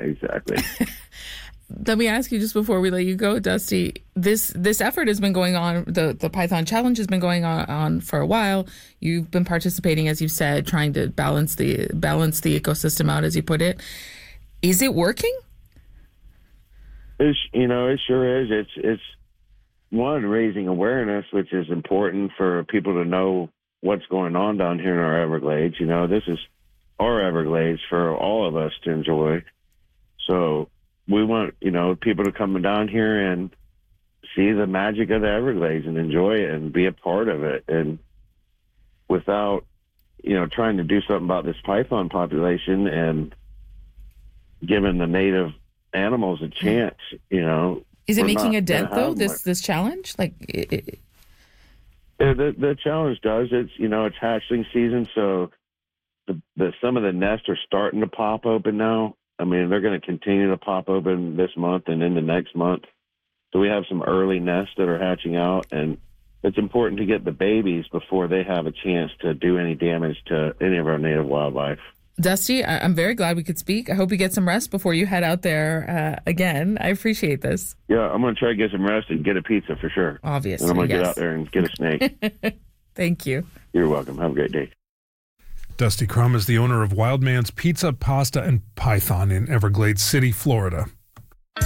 exactly. Let me ask you just before we let you go, Dusty, this effort has been going on, the Python Challenge has been going on for a while. You've been participating, as you said, trying to balance the ecosystem out, as you put it. Is it working? It sure is. It's one, raising awareness, which is important for people to know what's going on down here in our Everglades. This is our Everglades for all of us to enjoy. So we want, people to come down here and see the magic of the Everglades and enjoy it and be a part of it. And without, trying to do something about this python population and giving the native animals a chance, Is it making a dent, though, this challenge? The challenge does. It's hatchling season, so some of the nests are starting to pop open now. I mean, they're going to continue to pop open this month and into next month. So we have some early nests that are hatching out, and it's important to get the babies before they have a chance to do any damage to any of our native wildlife. Dusty, I'm very glad we could speak. I hope you get some rest before you head out there again. I appreciate this. Yeah, I'm going to try to get some rest and get a pizza for sure. Obviously, and I'm going to get out there and get a snake. Thank you. You're welcome. Have a great day. Dusty Crum is the owner of Wildman's Pizza, Pasta, and Python in Everglades City, Florida.